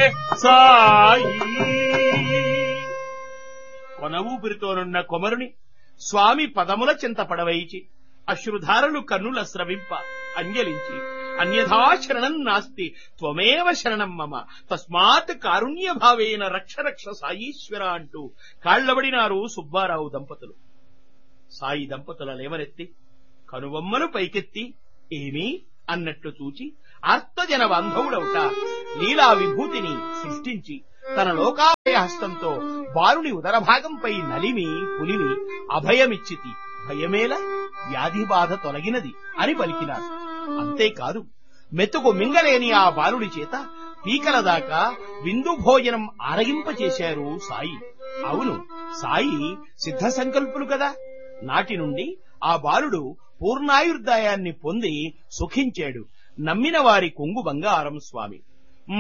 సాయి. కొన ఊపిరితోనున్న కొమరుని స్వామి పదముల చింత పడవైచి అశ్రుధారలు కన్నుల స్రవింప అంజలించి అన్యథా శరణం నాస్తి త్వమేవ శరణం మమ తస్మాత్ కారుణ్య భావేన రక్ష రక్ష సాయీశ్వర అంటూ కాళ్లబడినారు సుబ్బారావు దంపతులు. సాయి దంపతుల లేవనెత్తి కనుబొమ్మలు పైకెత్తి ఏమీ అన్నట్లు చూచి ఆర్తజన బాంధవుడవుట లీలా విభూతిని సృష్టించి తన లోకాభయ హస్తంతో బాలుని ఉదరభాగంపై నలిమి పులిమి అభయమిచ్చితి. భయమేల వ్యాధి బాధ తొలగినది అని పలికినారు. అంతేకాదు మెతుకు మింగలేని ఆ బాలుడి చేత పీకల దాకా విందు భోజనం ఆరగింపచేశారు సాయి. అవును, సాయి సిద్ధ సంకల్పులు కదా. నాటి నుండి ఆ బాలుడు పూర్ణాయుర్దాయాన్ని పొంది సుఖించాడు. నమ్మిన వారి కొంగు బంగారం స్వామి.